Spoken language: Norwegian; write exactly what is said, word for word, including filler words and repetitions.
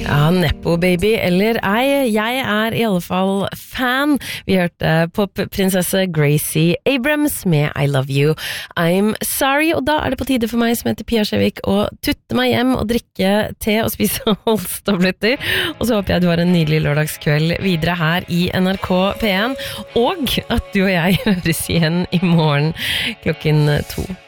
Ja, Nepo Baby eller ei, jeg er i alle fall fan. Vi hørte popprinsesse Gracie Abrams med I Love You, I'm Sorry, og da er det på tide for meg som heter Pia Skjevik å tutte meg hjem og drikke te og spise Halstabletter, og så håper jeg du har en nydelig lørdagskveld videre her i N R K P en, og at du og jeg høres igjen i morgen klokken to.